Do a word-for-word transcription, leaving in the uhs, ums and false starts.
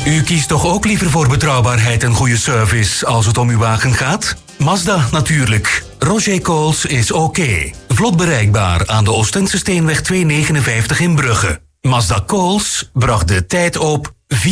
U kiest toch ook liever voor betrouwbaarheid en goede service als het om uw wagen gaat? Mazda natuurlijk. Roger Coles is oké. Vlot bereikbaar aan de Oostense Steenweg tweehonderdnegenenvijftig in Brugge. Mazda Coles bracht de tijd op